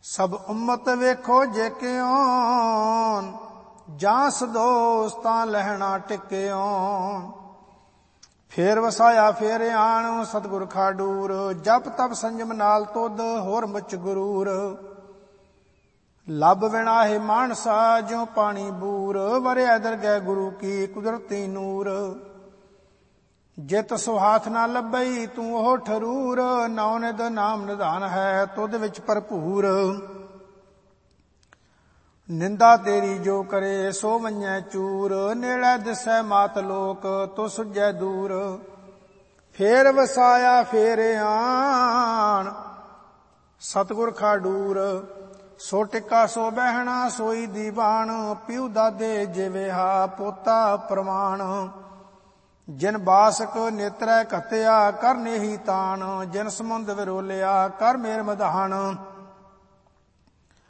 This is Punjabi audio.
ਸਭ ਉਮਤ ਵੇਖੋ ਜੇ ਕਿਉਂ, ਜਾਂ ਸਦੋਸ ਤਾਂ ਲਹਿਣਾ ਟਿਕਿਓ। ਫੇਰ ਵਸਾਇਆ ਫੇਰ ਆਣ ਸਤਿਗੁਰ ਖਾਡੂਰ, ਜਪ ਤਪ ਸੰਜਮ ਨਾਲ ਤੁਧ ਹੋਰ ਮੁਚ ਗੁਰੂਰ। ਲੱਭ ਵਿਣਾਹੇ ਮਾਨਸਾ ਜਿਉ ਪਾਣੀ ਬੂਰ, ਵਰਿਆ ਦਰਗਹਿ ਗੁਰੂ ਕੀ ਕੁਦਰਤੀ ਨੂਰ। ਜਿਤ ਸੁਹਾਥ ਨਾ ਲੱਭਈ ਤੂੰ ਉਹ ਠਰੂਰ, ਨੌ ਨਿਧ ਨਾਮ ਨਿਧਾਨ ਹੈ ਤੁਧ ਵਿੱਚ ਭਰਪੂਰ। ਨਿੰਦਾ ਤੇਰੀ ਜੋ ਕਰੇ ਸੋ ਮੰਨੈ ਚੂਰ, ਨੇੜੇ ਦਿਸੈ ਮਾਤ ਲੋਕ ਤੋ ਸੁਝੈ ਦੂਰ। ਫੇਰ ਵਸਾਇਆ ਫੇਰ ਆਣ ਸਤਿਗੁਰ ਖਾਡੂਰ, ਸੋ ਟਿਕਾ ਸੋ ਬਹਿਣਾ ਸੋਈ ਦੀਵਾਨ। ਪਿਉ ਦਾਦੇ ਜਿਵੇਹਾ ਪੋਤਾ ਪ੍ਰਮਾਣ, ਜਿਨ ਬਾਸਕ ਨੇਤਰੈ ਘਤਿਆ ਕਰ ਨੇਹੀ ਤਾਣ। ਜਿਨ ਸਮੁੰਦ ਵਿਰੋਲਿਆ ਕਰ ਮੇਰ ਮਧਾਨ,